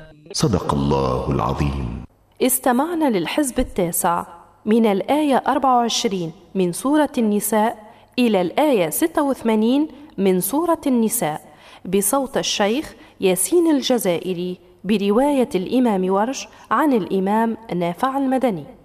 صدق الله العظيم. استمعنا للحزب التاسع من الآية 24 من سورة النساء إلى الآية 86 من سورة النساء بصوت الشيخ ياسين الجزائري برواية الإمام ورش عن الإمام نافع المدني.